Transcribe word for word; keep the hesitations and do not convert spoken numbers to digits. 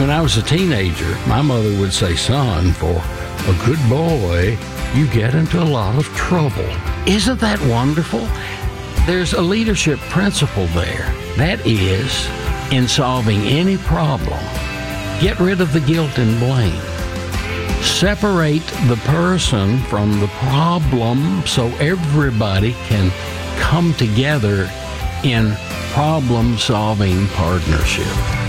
When I was a teenager, my mother would say, son, for a good boy, you get into a lot of trouble. Isn't that wonderful? There's a leadership principle there. That is, in solving any problem, get rid of the guilt and blame. Separate the person from the problem so everybody can come together in problem-solving partnership.